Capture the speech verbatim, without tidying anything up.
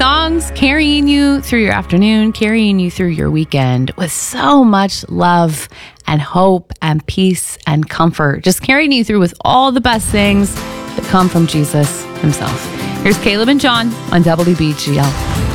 Songs carrying you through your afternoon, carrying you through your weekend with so much love and hope and peace and comfort. Just carrying you through with all the best things that come from Jesus himself. Here's Caleb and John on W B G L.